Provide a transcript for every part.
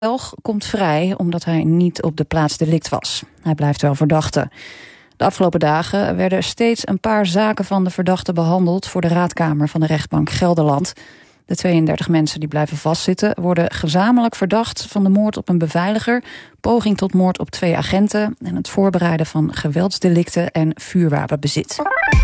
Belg komt vrij omdat hij niet op de plaats delict was. Hij blijft wel verdachte. De afgelopen dagen werden steeds een paar zaken van de verdachte behandeld voor de raadkamer van de rechtbank Gelderland. De 32 mensen die blijven vastzitten worden gezamenlijk verdacht van de moord op een beveiliger, poging tot moord op 2 agenten en het voorbereiden van geweldsdelicten en vuurwapenbezit.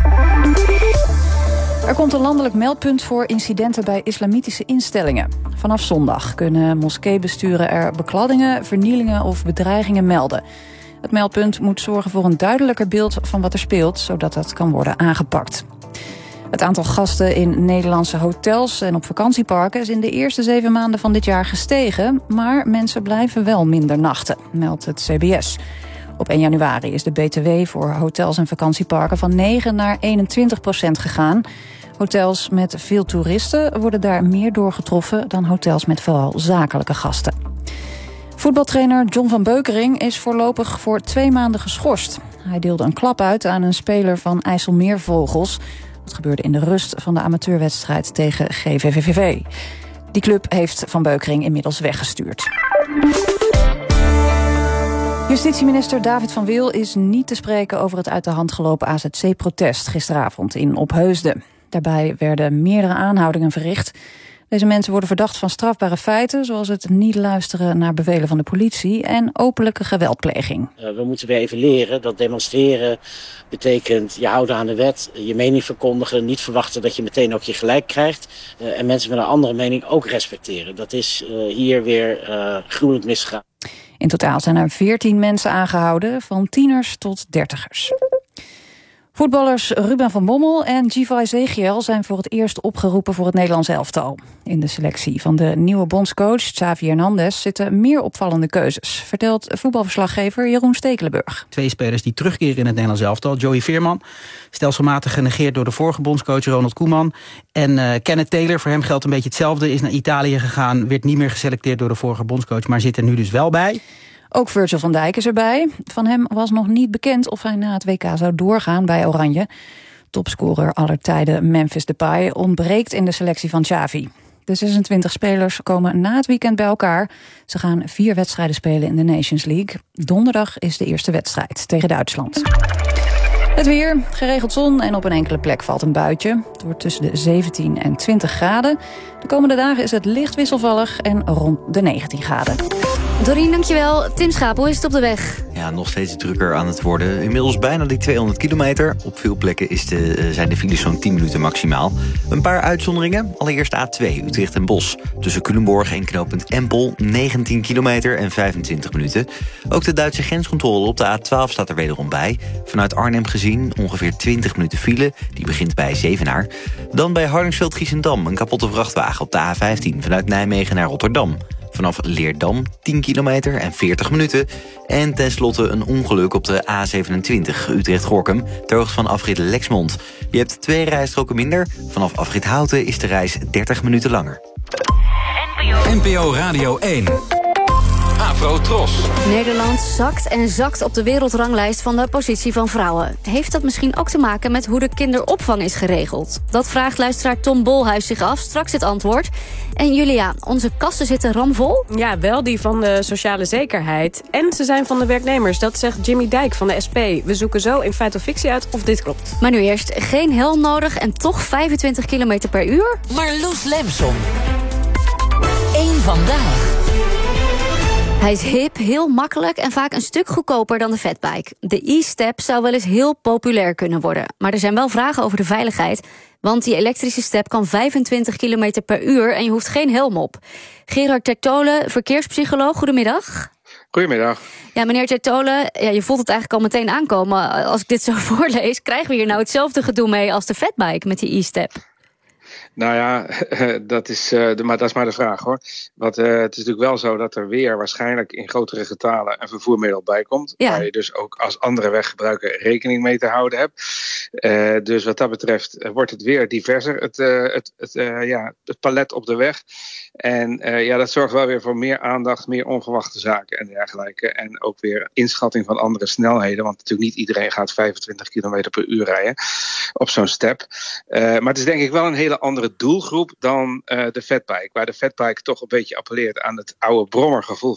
Er komt een landelijk meldpunt voor incidenten bij islamitische instellingen. Vanaf zondag kunnen moskeebesturen er bekladdingen, vernielingen of bedreigingen melden. Het meldpunt moet zorgen voor een duidelijker beeld van wat er speelt, zodat dat kan worden aangepakt. Het aantal gasten in Nederlandse hotels en op vakantieparken is in de eerste 7 maanden van dit jaar gestegen, maar mensen blijven wel minder nachten, meldt het CBS. Op 1 januari is de BTW voor hotels en vakantieparken van 9 naar 21% gegaan. Hotels met veel toeristen worden daar meer door getroffen dan hotels met vooral zakelijke gasten. Voetbaltrainer John van Beukering is voorlopig voor 2 maanden geschorst. Hij deelde een klap uit aan een speler van IJsselmeervogels. Dat gebeurde in de rust van de amateurwedstrijd tegen GVVV. Die club heeft Van Beukering inmiddels weggestuurd. Justitieminister David van Wil is niet te spreken over het uit de hand gelopen AZC-protest gisteravond in Opheusden. Daarbij werden meerdere aanhoudingen verricht. Deze mensen worden verdacht van strafbare feiten, zoals het niet luisteren naar bevelen van de politie en openlijke geweldpleging. We moeten weer even leren dat demonstreren betekent je houden aan de wet, je mening verkondigen, niet verwachten dat je meteen ook je gelijk krijgt en mensen met een andere mening ook respecteren. Dat is hier weer gruwelijk misgegaan. In totaal zijn er 14 mensen aangehouden, van tieners tot 30ers. Voetballers Ruben van Bommel en Giva Ezechiel zijn voor het eerst opgeroepen voor het Nederlands elftal. In de selectie van de nieuwe bondscoach Xavi Hernandez zitten meer opvallende keuzes, vertelt voetbalverslaggever Jeroen Stekelenburg. 2 spelers die terugkeren in het Nederlands elftal. Joey Veerman, stelselmatig genegeerd door de vorige bondscoach Ronald Koeman. En Kenneth Taylor, voor hem geldt een beetje hetzelfde, is naar Italië gegaan, werd niet meer geselecteerd door de vorige bondscoach, maar zit er nu dus wel bij. Ook Virgil van Dijk is erbij. Van hem was nog niet bekend of hij na het WK zou doorgaan bij Oranje. Topscorer aller tijden Memphis Depay ontbreekt in de selectie van Xavi. De 26 spelers komen na het weekend bij elkaar. Ze gaan 4 wedstrijden spelen in de Nations League. Donderdag is de eerste wedstrijd tegen Duitsland. Het weer, geregeld zon en op een enkele plek valt een buitje. Het wordt tussen de 17 en 20 graden. De komende dagen is het licht wisselvallig en rond de 19 graden. Dorien, dankjewel. Tim Schaap, hoe is het op de weg? Ja, nog steeds drukker aan het worden. Inmiddels bijna die 200 kilometer. Op veel plekken zijn de files zo'n 10 minuten maximaal. Een paar uitzonderingen. Allereerst A2, Utrecht en Bosch. Tussen Culemborg en knooppunt Empel, 19 kilometer en 25 minuten. Ook de Duitse grenscontrole op de A12 staat er wederom bij. Vanuit Arnhem gezien ongeveer 20 minuten file. Die begint bij Zevenaar. Dan bij Hardingsveld-Giessendam een kapotte vrachtwagen op de A15... vanuit Nijmegen naar Rotterdam. Vanaf Leerdam 10 kilometer en 40 minuten. En tenslotte een ongeluk op de A27 Utrecht-Gorkum... ter hoogte van afrit Lexmond. Je hebt 2 rijstroken minder. Vanaf afrit Houten is de reis 30 minuten langer. NPO Radio 1. Afro Tros. Nederland zakt en zakt op de wereldranglijst van de positie van vrouwen. Heeft dat misschien ook te maken met hoe de kinderopvang is geregeld? Dat vraagt luisteraar Tom Bolhuis zich af. Straks het antwoord. En Julia, onze kassen zitten ramvol? Ja, wel die van de sociale zekerheid. En ze zijn van de werknemers. Dat zegt Jimmy Dijk van de SP. We zoeken zo in feit of fictie uit of dit klopt. Maar nu eerst geen helm nodig en toch 25 km per uur? Marloes Lemson. Eén vandaag. Hij is hip, heel makkelijk en vaak een stuk goedkoper dan de fatbike. De e-step zou wel eens heel populair kunnen worden. Maar er zijn wel vragen over de veiligheid. Want die elektrische step kan 25 km per uur en je hoeft geen helm op. Gerard Tertolen, verkeerspsycholoog, goedemiddag. Goedemiddag. Ja, meneer Tertolen, je voelt het eigenlijk al meteen aankomen. Als ik dit zo voorlees, krijgen we hier nou hetzelfde gedoe mee als de fatbike met die e-step? Nou ja, dat is maar de vraag hoor. Want het is natuurlijk wel zo dat er weer waarschijnlijk in grotere getalen een vervoermiddel bij komt. Ja. Waar je dus ook als andere weggebruiker rekening mee te houden hebt. Dus wat dat betreft wordt het weer diverser, het palet op de weg. En dat zorgt wel weer voor meer aandacht, meer onverwachte zaken en dergelijke. En ook weer inschatting van andere snelheden. Want natuurlijk niet iedereen gaat 25 km per uur rijden op zo'n step. Maar het is denk ik wel een hele andere andere doelgroep dan de fatbike. Waar de fatbike toch een beetje appelleert aan het oude brommergevoel